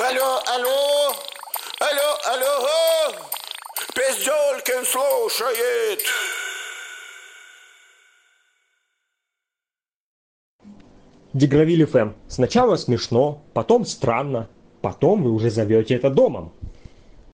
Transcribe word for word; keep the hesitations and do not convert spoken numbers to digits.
Алло, алло, алло, алло, Пизделкин слушает. Дегравиль эф эм. Сначала смешно, потом странно, потом вы уже зовете это домом.